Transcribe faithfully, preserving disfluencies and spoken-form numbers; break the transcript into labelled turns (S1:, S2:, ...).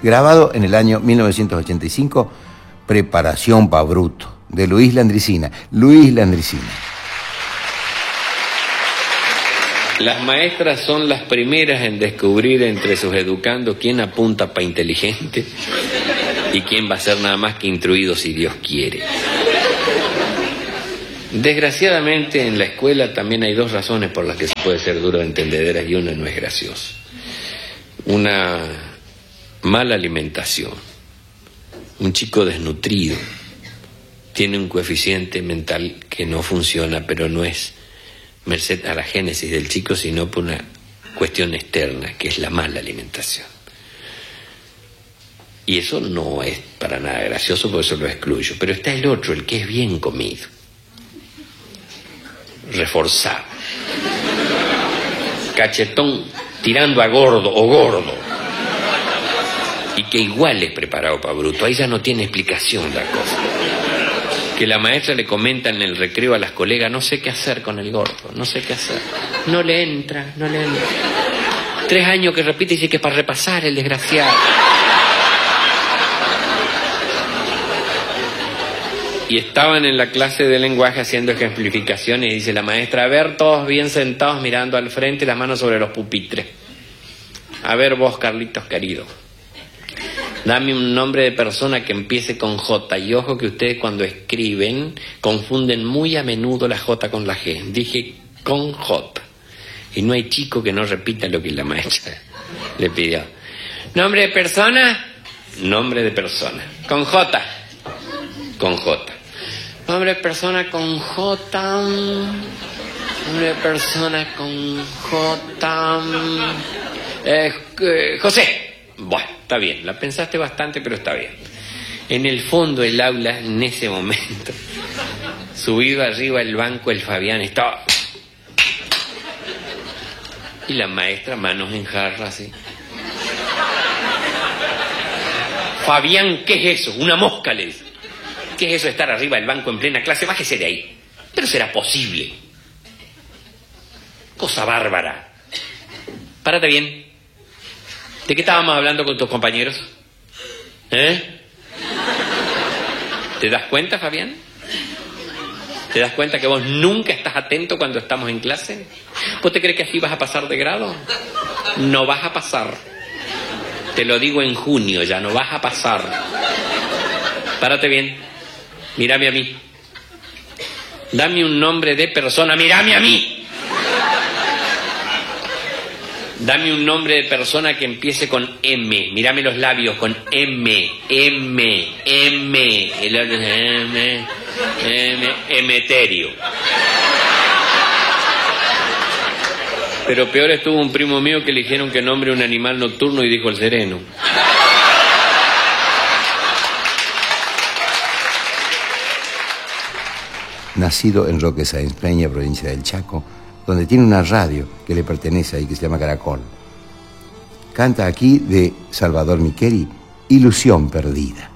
S1: grabado en el año mil novecientos ochenta y cinco, Preparación pa' Bruto, de Luis Landricina. Luis Landricina.
S2: Las maestras son las primeras en descubrir entre sus educandos quién apunta para inteligente y quién va a ser nada más que instruido si Dios quiere. Desgraciadamente en la escuela también hay dos razones por las que se puede ser duro de entendederas y una no es graciosa. Una mala alimentación. Un chico desnutrido tiene un coeficiente mental que no funciona, pero no es merced a la génesis del chico, sino por una cuestión externa, que es la mala alimentación. Y eso no es para nada gracioso, por eso lo excluyo. Pero está el otro, el que es bien comido, reforzado, cachetón tirando a gordo o gordo, y que igual es preparado para bruto. Ahí ya no tiene explicación la cosa. Que la maestra le comenta en el recreo a las colegas: no sé qué hacer con el gordo, no sé qué hacer. No le entra, no le entra. Tres años que repite y dice que para repasar el desgraciado. Y estaban en la clase de lenguaje haciendo ejemplificaciones y dice la maestra: a ver, todos bien sentados mirando al frente, las manos sobre los pupitres. A ver vos, Carlitos querido, dame un nombre de persona que empiece con J. Y ojo que ustedes cuando escriben confunden muy a menudo la J con la G. Dije con J. Y no hay chico que no repita lo que la maestra le pidió. ¿Nombre de persona? Nombre de persona. Con J. Con J. Nombre de persona con J. Nombre de persona con J. Eh, eh, José. Bueno, está bien, la pensaste bastante, pero está bien. En el fondo del aula, en ese momento, subido arriba del banco, el Fabián estaba... Y la maestra, manos en jarra, así. Fabián, ¿qué es eso? Una mosca, le dice. ¿Qué es eso de estar arriba del banco en plena clase? Bájese de ahí. Pero será posible. Cosa bárbara. Párate bien. ¿De qué estábamos hablando con tus compañeros? ¿Eh? ¿Te das cuenta, Fabián? ¿Te das cuenta que vos nunca estás atento cuando estamos en clase? ¿Vos te crees que así vas a pasar de grado? No vas a pasar. Te lo digo en junio, ya no vas a pasar. Párate bien. Mírame a mí. Dame un nombre de persona. Mírame a mí. Dame un nombre de persona que empiece con M. Mírame los labios con M. M. M. El otro es M. M. Emeterio. Pero peor estuvo un primo mío que le dijeron que nombre un animal nocturno y dijo el sereno.
S1: Nacido en Roque Sáenz Peña, provincia del Chaco, donde tiene una radio que le pertenece ahí, que se llama Caracol. Canta aquí de Salvador Micheli, Ilusión Perdida.